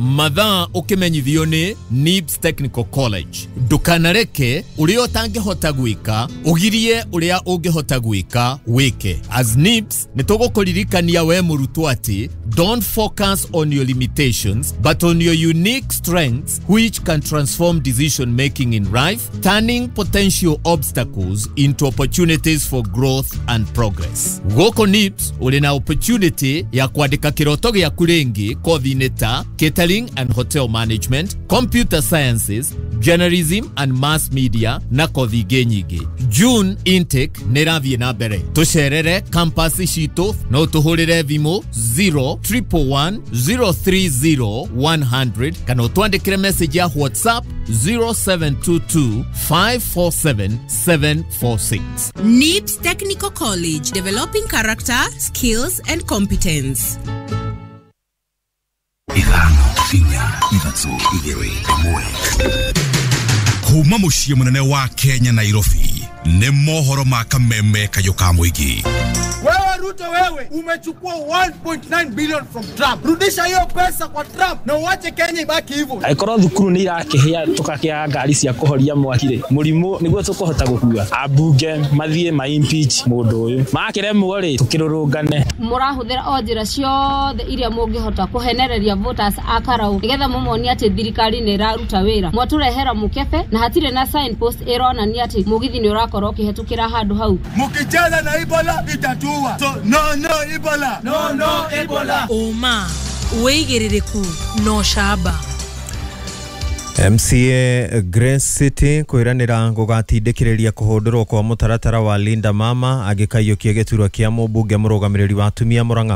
mathaa ukimenyithio ni NIBS Technical College. Ndukanareke uria utangihota gwika ugirie uria ungihota gwika wike. As NIBS nitugukuririkania we murutwo ati don't focus on your limitations but on your unique strengths which can transform decision making in life, turning potential obstacles into opportunities for growth and progress. Goko NIBS uri na opportunity ya kuandika kiroto gyaku ringi kothi-ini ta catering and hotel management, computer sciences, journalism and mass media na kothi ingĩ nyingĩ. June intake nĩrathiĩ na mbere. Tucerere campus citu no tuhurire thimu 011-030-100 kana utwandikire message ya WhatsApp 0722-547-746. NIBS Technical College, developing character, skills and competence. Ithano, inya, ithatũ, igĩrĩ, ĩmwe. Kuma muciĩ munene wa Kenya Nairobi, nĩ mohoro ma kameme kayo ka mũingĩ. Wewe Ruto, wewe umechukua 1.9 billion from Trump. Rudisha hiyo pesa kwa Trump na uache Kenya ibaki hivyo. Aikoro thukuru ni irakihia tukakia ngari cia kuhoria mwakire. Murimu niguo tukuhota gukua. Abunge mathie ma impeach mundu uyu. Makiremwo ri tukirurungane. Murahuthira onjira ciothe iria mungihota kuhenereria voters akarau. Nigetha mumoni ati thirikari ni iraruta wira. Mwaturehera mukebe na hatire na signpost ironania ati mugithi ni urakorwo ukihetukira handu hau. Mukicheza na Ebola itatua. So no Ebola. No Ebola. Oma, uigirireku no shaba. MCA Grace City kwiranira gugatindikiriria kuhundurwo kwa mutaratara wa Linda Mama agikaiyukia giturwa kia mubunge murugamiriri wa atumia Murang'a.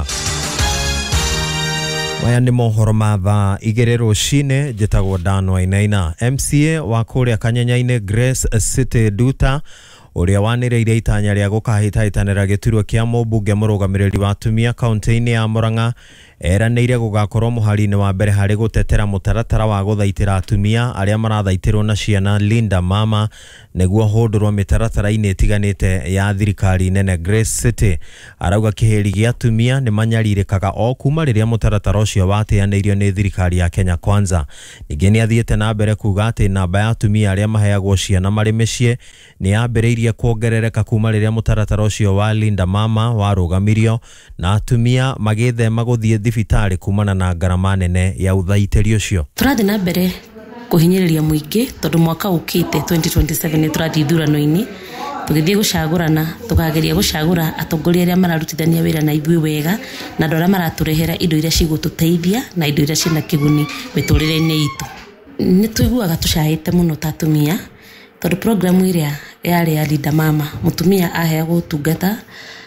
Maya ni mohoro ma thaa igĩrĩ rũcinĩ. Njĩtagwo Dan Wainaina. MCA wa kũrĩa Kanyanya-inĩ Grace City Duta uria wanireire itanya ria gukahitahitanira giturwa kia mubunge murugamiriri wa atumia kaunti-ini ya Murang'a eranĩire gugakorwo muhari-inĩ wa mbere harĩ gutetera mutaratara wa guthaitĩra atumia aria marathaitĩrwo na ciana Linda Mama nĩguo hũndũrwo mĩtaratara-inĩ ĩtiganĩte ya thirikari nene. Grace City arauga kĩhĩri gĩa atumia nĩ manyarirĩkaga o kuma rĩrĩa mutaratara ũcio wateanĩirio nĩ thirikari ya Kenya Kwanza. Ningĩ nĩ athiĩte na mbere kuga atĩ namba ya atumia arĩa maheagwo ciana marĩ mĩciĩ nĩ yambĩrĩirie kuongerereka kuma rĩrĩa mutaratara ũcio wa Linda Mama warũgamirio na atumia magĩthema gũthiĩ thibitari kumana na ngarama nene ya uthaitĩri ũcio. Tũrathiĩ na mbere kuhinyĩrĩria mũingĩ tondu mwaka ũkĩte 2027 nĩ tũrathiĩ ithurano-inĩ tũgĩthiĩ gũcagũrana tukageria gũcagũra atongoria arĩa mararutithania wĩra na ithuĩ wega na andũ arĩa maratũrehera indo iria cigũtũteithia na indo iria ciĩna kĩguni mĩtũrĩre-inĩ itũ. Nĩ tũiguaga tũcahĩte mũno ta atumia tondu programu iria yarĩ ya Linda Mama mutumia aheagwo ũtungata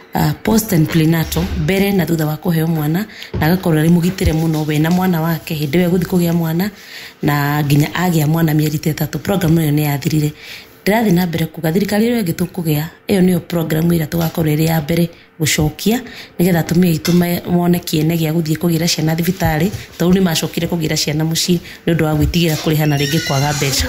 post and prenatal mbere na thutha wa kuheo mwana na agakorwo ari mugitire muno we na mwana wake hindi we guthi kugia mwana na nginya agia mwana mieri 3. Program ĩyo nĩ yathirire. Ndĩrathiĩ na mbere kuga thirikari ĩyo ĩngĩ tũkũgĩa ĩyo nĩyo program ĩrĩa tũgakorwo ĩrĩ ya mbere gucokia nigetha atumia aitũ mone kĩene gĩa gũthiĩ kũgira ciana thibitarĩ tondũ nĩ macokire kũgira ciana mũciĩ nĩ ũndũ wa gwĩtigĩra kũrĩha na rĩngĩ kwaga mbeca.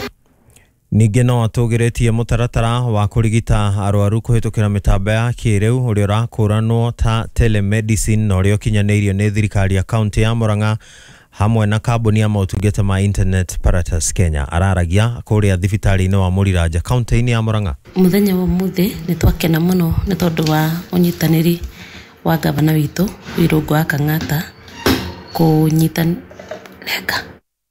Ningĩ no atũgĩrĩtie mũtaratara wa kũrigita arwaru kũhĩtũkĩra mĩtambo ya kĩrĩu ũrĩa ũrakũranwo ta telemedicine na ũrĩa ũkinyanĩirio nĩ thirikari ya kaunti ya Murang'a hamwe na kambuni ya motungata ma internet Paratus Kenya. Araragia kũrĩa thibitarĩ-inĩ wa Mũriranja kaunti-inĩ ya Murang'a. Mũthenya wa mũthĩ nĩ twakena mũno nĩ tondũ wa ũnyitanĩri wa gavana witũ Irũngũ wa Kang'ata kũnyitanĩra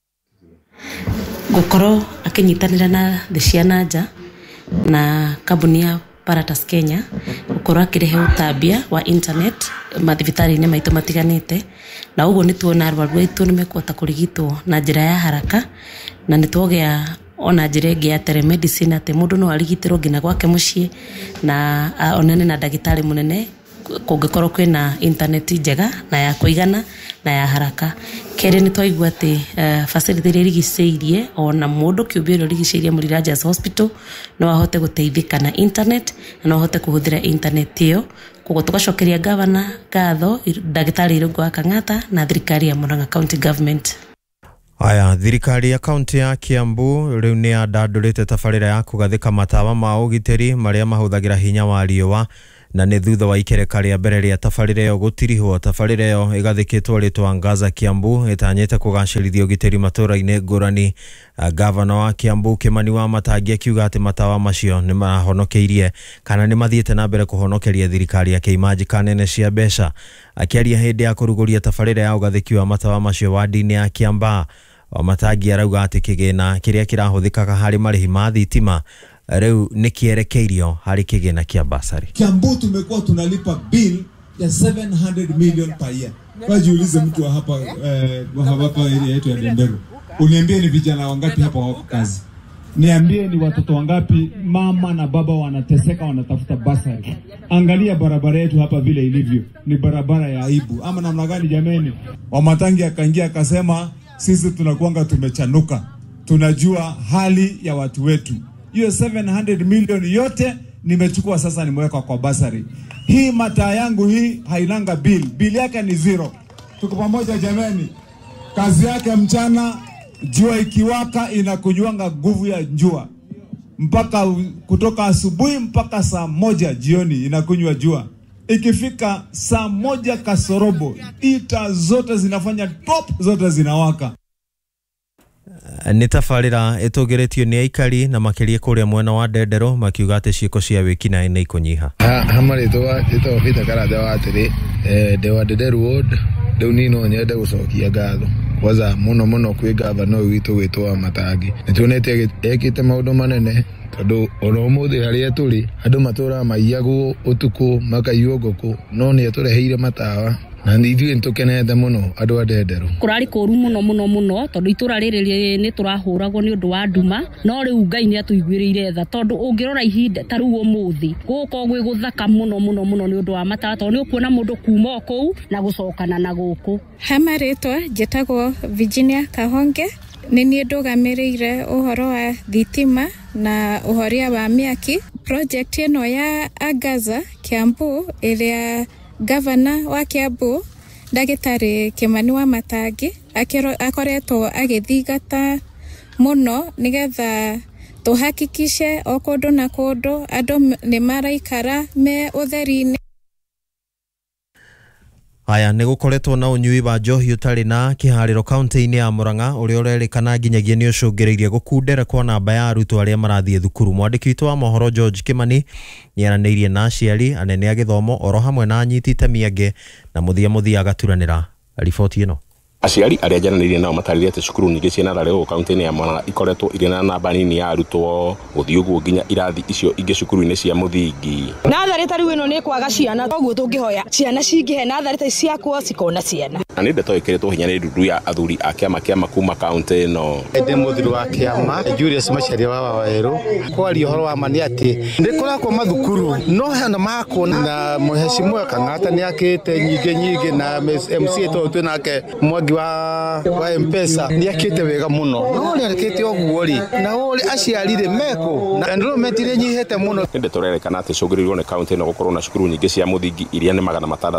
gũkorwo akinyitanĩra na thĩ cia nanja na kambuni ya Paratus Kenya gũkorwo akĩrehe ũtambia wa internet mathibitarĩ-inĩ maitũ matiganĩte na ũguo nĩ tuona arwaru aitũ nĩ mekũhota kũrigitwo na njĩra ya haraka na nĩ twogea ona njĩra ĩngĩ ya telemedicine atĩ mũndũ no arigitĩrwo nginya gwake mũciĩ na onane na ndagĩtarĩ mũnene kũngĩkorwo kwĩna internet njega na ya kũigana na ya haraka. Kerĩ nĩ twaigua atĩ facility iria irigicĩirie ona mũndũ kĩũmbe ũrĩa ũrigicĩirie Mũriranja Hospital no ahote gũteithĩka na internet na no ahote kũhũthĩra internet ĩyo. Koguo tũgacokeria gavana ngatho ndagĩtarĩ Irũngũ wa Kang'ata na thirikari ya Murang'a County Government. Aya, thirikari ya kaunti ya Kiambu rĩu nĩ andandũrĩte tabarĩra ya kũgathĩka matawa ma ũgitĩri marĩa mahũthagĩra hinya wa riũa na nĩ thutha wa ikereka rĩa mbere rĩa tabarĩra ĩyo gũtirihwo. Tabarĩra ĩyo ĩgathĩkĩtwo rĩtwa Ngaza Kiambu ĩtanyĩte kũgacĩrithia ũgitĩri matũũra-inĩ ngũrani. Gavana wa Kiambu Kimani Wamatangi akiuga atĩ matawa macio nĩ mahonokeirie kana nĩ mathiĩte na mbere kũhonokeria thirikari ya kĩmanjĩka nene cia mbeca. Akĩaria hĩndĩ ya kũrugũria tabarĩra ya ũgathĩki wa matawa macio wadi-inĩ ya Kiambaa, Wamatangi arauga atĩ kĩgĩna kĩrĩa kĩrahũthĩkaga harĩ marĩhi ma thitima rĩu nĩ kĩerekeirio harĩ kĩgĩna kĩa basari. Kiambu tumekuwa tunalipa bill ya 700 million per year. Wajiulize mtu wa hapa area yetu ya Dendero, uniambie ni vijana wangapi hapa wako kazi? Niambie ni watoto wangapi mama na baba wanateseka wanatafuta basari? Angalia barabara yetu hapa vile ilivyo, ni barabara ya aibu ama namna gani jameni? Wamatangi akaingia akasema sisi tunakuanga tumechanuka, tunajua hali ya watu wetu. Hiyo 700 million yote nimechukua sasa nimeweka kwa basari. Hii mataa yangu hii hainanga bill yake ni zero. Tuko pamoja jameni. Kazi yake mchana, jua ikiwaka inakunyuanga nguvu ya jua. Mpaka kutoka asubuhi mpaka saa 1 jioni inakunywa jua. Ikifika saa 1 kasorobo, ita zote zinafanya top, zote zinawaka. Nĩ tabarĩra ĩtũgĩrĩtio nĩ aikari na makĩria kũrĩa mwena wa Ndendero makiuga atĩ ciĩko cia wĩkinaĩ nĩ ikũnyiha. Hamarĩtwo Peter Karathe wa atĩrĩ ndewa Ndendero ward rĩu niĩ no nyende gũcokia ngatho kwanza mũno kwĩ gavana ũyũ witũ gwĩtwo Wamatangi. Nĩtuonete ekĩte maũndũ manene tondũ ona ũmũthĩ harĩa tũrĩ andũ matũũraga maiyagwo ũtukũ makaiywo ngũkũ, no nĩ atũreheire matawa na ithuĩ nĩtũkenete mũno andũ a Ndendero. Kũrarĩ kũru mũno tondũ itũra rĩrĩ nĩ tũrahũragwo nĩ ũndũ wa nduma, no rĩu Ngai nĩ atũiguĩrĩire tha tondũ ũngĩrora ihinda ta rĩu ũmũthĩ gũkũ gwĩ gũthaka mũno nĩ ũndũ wa matawa tondũ nĩ ũkuona mũndũ kuma kũu na gũcokana na gũkũ. Hamarĩtwa njĩtagwo Virginia Kahonge, nĩ niĩ ndũgamĩrĩire ũhoro wa thitima na ũhoria wa mĩaki. Project ĩno ya Ngaza Kiambu ĩrĩa Gavana wa Kiambu Ndagĩtarĩ Kimani Wamatangi akoretwo agĩthingata mũno nĩgetha tũhakikishe o kũndũ na kũndũ andũ nĩ maraikara me ũtheri-inĩ. Haya nĩ gũkoretwo na ũnyui wa njohi ũtarĩ na kĩharĩro kaunti-inĩ ya Murang'a ũrĩa ũrerĩkana nginyagia nĩ ũcũngĩrĩirie gũkundera kwa namba ya arutwo arĩa marathiĩ thukuru. Mwandĩki witũ wa mohoro George Kimani nĩaranĩirie na aciari, anene a gĩthomo oro hamwe na anyiti itemi angĩ na mũthia agaturanĩra riboti ĩno. Aciari arĩa njaranĩirie nao matarĩria atĩ cukuru nyingĩ ciĩna rarĩo kaunti-inĩ ya Murang'a ikoretwo irĩ na namba nini ya arutwo gũthiĩ ũguo nginya irathi icio ingĩ cukuru-inĩ cia mũthingi. Natharĩ ta rĩu ĩno nĩ kwaga ciana, koguo tũngĩhoya ciana cingĩhe natharĩ ta ciakwo cikona ciana. Na nĩ ndeto ĩkĩrĩtwo hinya nĩ ndundu ya athuri a kĩama kuma kaunti ĩno. Ndĩ mũthuri wa kĩama Julius Macharia wa Wawerũ, kwaria ũhoro wa mani atĩ nĩ kũrakwo mathukuru no hena makwo na Mheshimiwa Kang'ata nĩ akĩte nyingĩ na MC twĩ nake Mwangi wa M-Pesa nĩ akĩte wega mũno, no nĩ akĩte ũguo rĩ na ũrĩ aciarire meko na enrollment irĩ nyihĩte mũno. Nĩ ndeto rerĩkana atĩ cũngĩrĩirwo nĩ kaunti ĩno gũkorwo na cukuru nyingĩ cia mũthingi iria nĩ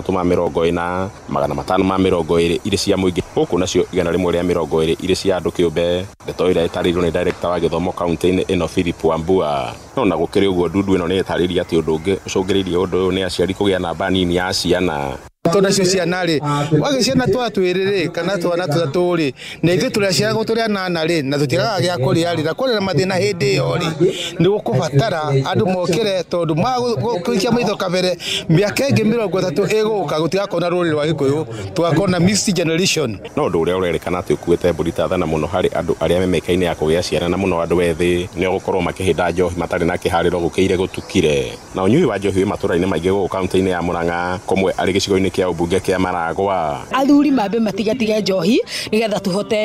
640, 520 irĩ cia mũingĩ, gũkũ nacio 120 irĩ cia andũ kĩũmbe. Ndeto ĩrĩa ĩtarĩirio nĩ director wa gĩthomo kaunti-inĩ ĩno Philip Wambua. No na gũkĩrĩ ũguo ndundu ĩno nĩ ĩtarĩirie atĩ ũndũ ũngĩ ũcũngĩrĩirie ũndũ ũyũ nĩ aciari kũgĩa namba nini ya ciana. Tona cio ciana rĩ wagĩciana twatwĩrĩrĩ kana twana tũtatũrĩ na ithuĩ tũrĩaciaragwo tũrĩ anana rĩ na tũtiagaga gĩa kũrĩa rĩ na kũrĩ na mathĩna hĩndĩ ĩyo rĩ nĩ gũkũbatara andũ mokĩre tondũ magũikia maitho kabere mĩaka ĩngĩ 30 ĩgũka gũtigakona rũrĩrĩ rwa Gĩkũyũ tugakona mixed generation. No ũndũ ũrĩa ũrerĩkana atĩ ũkuĩte mbũri ta thana mũno harĩ andũ arĩa memekainĩ ya kũgĩa ciana na mũno andũ ethĩ nĩ gũkorwo makĩhĩnda njohi matarĩ na kĩharĩro gũkĩire gũtukire. Na ũnyui wa njohi matũra-inĩ maingĩ gũkũ kaunti-inĩ ya Murang'a komwe arĩ gĩcigo-inĩ kĩa ũmbunge kĩa Maragwa. Athuri mambe matigatige njohi nigetha tuhote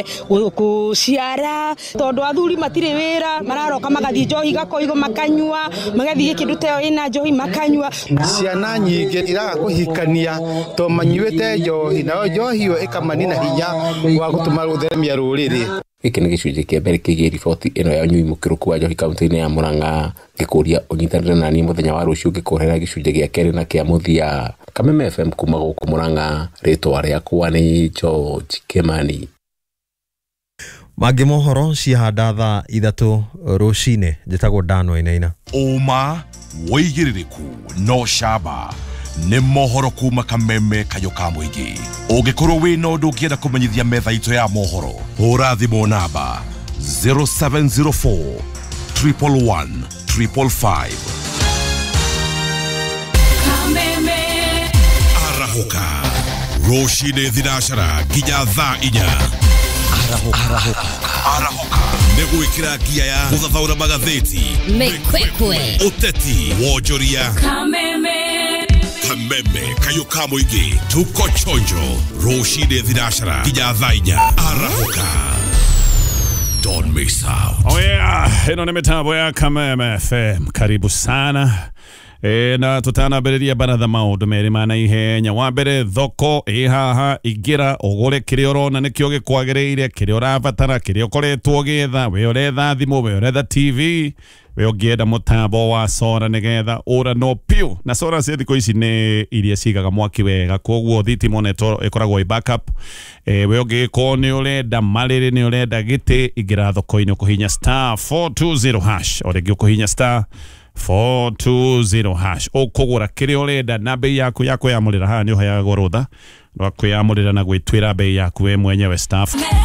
gũciara tondũ athuri matirĩ wĩra mararoka magathiĩ njohi gakoigo makanyua magathiĩ kĩndũ teo ĩna njohi makanyua. Ciana nyingĩ iraga kũhikania to manyuĩte njohi na njohi ĩyo ĩkamanina hinya wa gũtũma rũtheremia rũrĩrĩ. Gĩkĩ nĩ gĩcunjĩ kĩa mbere kĩgiĩ riboti ĩno ya ũnyui mũkĩrũku wa njohi kaunti-inĩ ya Murang'a. Ngĩkũria ũnyitanĩre na niĩ mũthenya wa rũciũ ngĩkũrehera gĩcunjĩ gĩa kerĩ na kĩa mũthia. Kameme FM kuma gũkũ Murang'a, rĩtwa rĩakwa nĩ George Kimani. Mangĩ mohoro ciahanda thaa 3 rũcinĩ njĩtagwo Danwa Inaina. Uma woigĩrĩrĩku no camba nĩ mohoro kuma kameme kayo ka mũingĩ. Ũngĩkorwo wĩna ũndũ ũngĩenda kũmenyithia metha itũ ya mohoro, hũra thimũ namba 0704 111 555. Kameme Arahuka rũcinĩ thinacara nginya thaa 4. Arahuka negwĩkĩra ngia ya gũthathaũra magathĩti, Mekwekwe, ũteti, wonjoria. Kameme kayo ka mũingĩ, tuko chonjo rũcinĩ thinacara nginya thaa 4. Arahuka, don't miss out. Oh yeah, ino ni mitambo ya Kameme FM. Karibu sana. Na tutanabereria baratha maundu meri mana ihenya. Wa mbere thoko haha igira ugure kiria urona nikio gikwagereire, kiria urabatara, kiria ukoretwo githa, we uretha thimu, we uretha TV, we ungienda mutambo wa sora nigetha ura no piu. Na sora cia thikũ ici ni iria cigaga mwaki wega, koguo thitima neto ikoragwo i backup. We ungĩkorwo ni urenda marĩrĩ, ni urenda gĩtĩ, igira thoko-inĩ kuhinya *420#. Oregi kuhinya *420#. Ukugura kiria urenda na bei yaku ya kwiyamurira haha ni uheagwo rutha rwa kwiyamurira na gwitwira bei yaku we mwenyewe staff.